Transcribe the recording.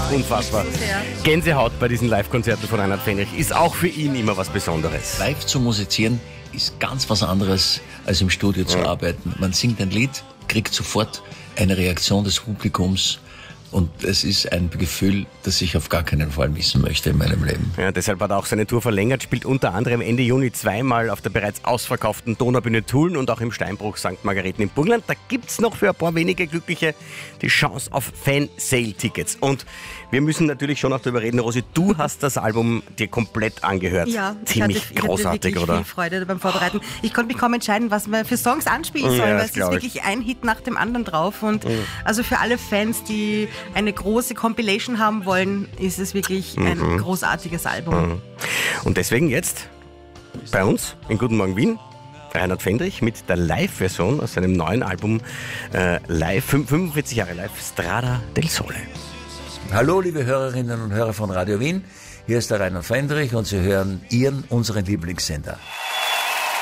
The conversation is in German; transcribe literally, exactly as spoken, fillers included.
unfassbar. Gänsehaut bei diesen Live-Konzerten von Reinhard Fendrich ist auch für ihn immer was Besonderes. Live zu musizieren ist ganz was anderes, als im Studio zu ja. arbeiten. Man singt ein Lied, kriegt sofort eine Reaktion des Publikums. Und es ist ein Gefühl, das ich auf gar keinen Fall missen möchte in meinem Leben. Ja, deshalb hat er auch seine Tour verlängert, spielt unter anderem Ende Juni zweimal auf der bereits ausverkauften Donaubühne Tulln und auch im Steinbruch Sankt Margareten im Burgenland. Da gibt's noch für ein paar wenige Glückliche die Chance auf Fan-Sale-Tickets. Und wir müssen natürlich schon auch darüber reden, Rosi, du hast das Album dir komplett angehört. Ja, ziemlich ich hatte, ich großartig, hatte oder? Viel Freude beim Vorbereiten. Ich konnte mich kaum entscheiden, was man für Songs anspielen soll, ja, weil es ist wirklich ein Hit nach dem anderen drauf. Und mhm. also für alle Fans, die eine große Compilation haben wollen, ist es wirklich mhm. ein großartiges Album. Mhm. Und deswegen jetzt bei uns in Guten Morgen Wien Reinhard Fendrich mit der Live-Version aus seinem neuen Album äh, Live, fünfundvierzig Jahre Live, Strada del Sole. Hallo liebe Hörerinnen und Hörer von Radio Wien, hier ist der Reinhard Fendrich und Sie hören Ihren, unseren Lieblingssender.